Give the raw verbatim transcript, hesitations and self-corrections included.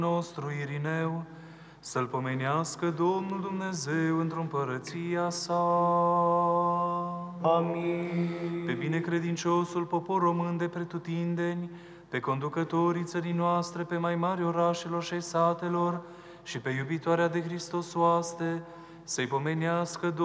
nostru Irineu, să-l pomenească Domnul Dumnezeu într-o împărăția sa. Amin. Pe binecredinciosul popor român de pretutindeni, pe conducătorii țării noastre, pe mai mari orașelor și ai satelor, și pe iubitoarea de Hristos oaste, să-i pomenească